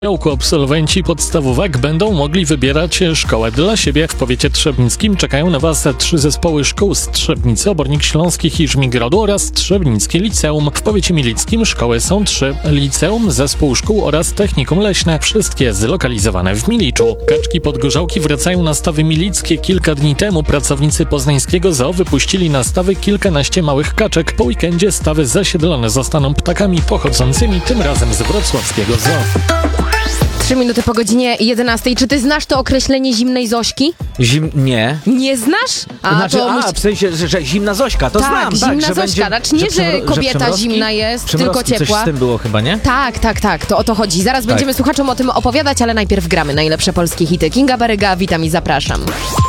Absolwenci podstawówek będą mogli wybierać szkołę dla siebie. W powiecie trzebnickim czekają na Was 3 zespoły szkół z Trzebnicy, Obornik Śląskich i Żmigrodu oraz Trzebnickie Liceum. W powiecie milickim szkoły są 3. Liceum, zespół szkół oraz technikum leśne. Wszystkie zlokalizowane w Miliczu. Kaczki Podgorzałki wracają na stawy milickie. Kilka dni temu pracownicy poznańskiego zoo wypuścili na stawy kilkanaście małych kaczek. Po weekendzie stawy zasiedlone zostaną ptakami pochodzącymi tym razem z wrocławskiego zoo. 3 minuty po godzinie 11. Czy ty znasz to określenie zimnej Zośki? Nie. Nie znasz? W sensie, że zimna Zośka, to tak, znam. Zimna że Zośka. Znaczy nie, że kobieta zimna jest, tylko ciepła. Coś z tym było chyba, nie? Tak. To o to chodzi. Zaraz będziemy słuchaczom o tym opowiadać, ale najpierw gramy najlepsze polskie hity. Kinga Baryga, witam i zapraszam.